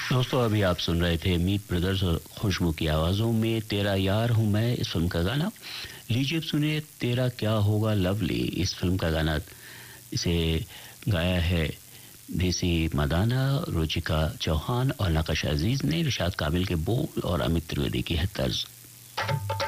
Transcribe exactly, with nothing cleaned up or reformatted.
दोस्तों अभी आप सुन रहे थे मीत ब्रदर्स और खुशबू की आवाज़ों में तेरा यार हूँ मैं, इस फिल्म का गाना। लीजिए अब सुनिए तेरा क्या होगा लवली, इस फिल्म का गाना। इसे गाया है देसी मदाना, रुचिका चौहान और नक्श अजीज ने। इरशाद काबिल के बोल और अमित त्रिवेदी की है तर्ज।